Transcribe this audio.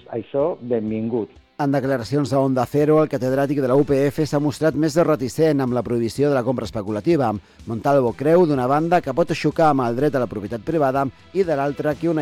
això, benvingut. En declaracions a Onda Cero, el catedràtic de la UPF s'ha mostrat més reticent amb la prohibició de la compra especulativa. Montalvo creu, d'una banda, que pot xocar amb el dret a la propietat privada i de l'altra que una